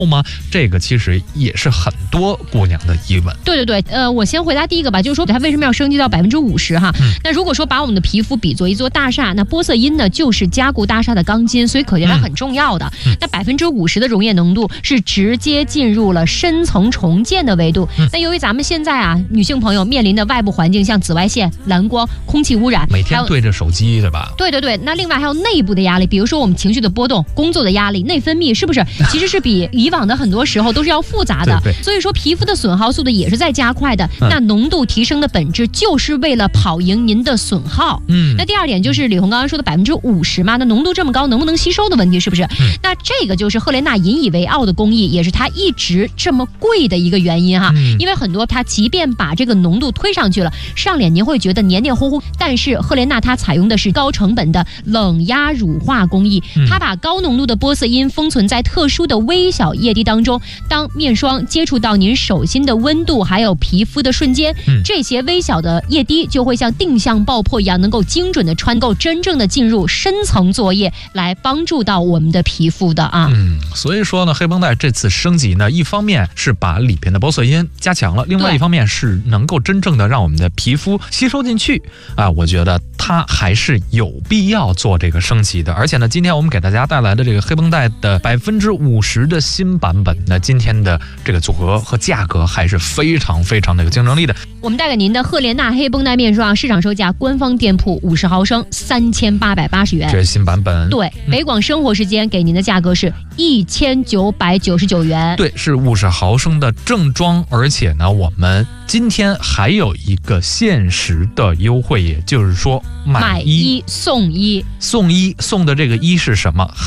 吗？这个其实也是很多姑娘的疑问。 对对对，我先回答第一个吧，就是说它为什么要升级到50%哈？那如果说把我们的皮肤比作一座大厦，那玻色因呢就是加固大厦的钢筋，所以可见它很重要的。那50%的溶液浓度是直接进入了深层重建的维度。那由于咱们现在啊，女性朋友面临的外部环境像紫外线、蓝光、空气污染， 每天对着手机，对吧？ 对对对，那另外还有内部的压力，比如说我们情绪的波动、工作的压力、内分泌，是不是其实是比以往的很多时候都是要复杂的？ 对， 所以说皮肤的损耗速度也是在加快的。那浓度提升的本质就是为了跑赢您的损耗。那第二点就是李红刚刚说的50%嘛，那浓度这么高，能不能吸收的问题，是不是？那这个就是赫莲娜引以为傲的工艺，也是它一直这么贵的一个原因哈。因为很多它即便把这个浓度推上去了，上脸您会觉得黏黏糊糊，但是赫莲娜它采用的是高成本的冷压乳化工艺，它把高浓度的玻色因封存在特殊的微小液滴当中，当面霜接触到您手心的温度还有皮肤的瞬间，这些微小的液滴就会像定向爆破一样，能够精准的穿够真正的进入深层作业，来帮助到我们的皮肤的啊。 所以说呢，黑绷带这次升级呢，一方面是把里边的玻色因加强了，另外一方面是能够真正的让我们的皮肤吸收进去啊。我觉得它还是有必要做这个升级的。而且呢，今天我们给大家带来的这个黑绷带的50%的新版本呢，今天的这个组合和价格还是非常非常的有竞争力的。 我们带给您的赫莲娜黑绷带面霜，市场售价官方店铺50毫升3880元， 这是新版本。 对，北广生活时间给您的价格是1999元。 对，是50毫升的正装，而且呢，我们今天还有一个限时的优惠，也就是说买一送一。送的这个一是什么？